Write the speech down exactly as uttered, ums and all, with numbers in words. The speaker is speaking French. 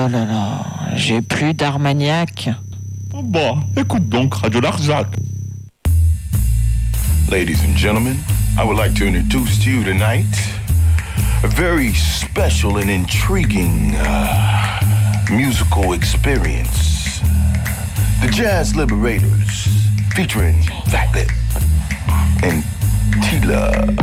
là là là, j'ai plus d'Armagnac. Bah, écoute donc Radio Larzac. Ladies and gentlemen, I would like to introduce to you tonight a very special and intriguing uh, musical experience. The Jazz Liberators, featuring Fat Lip and T-Love.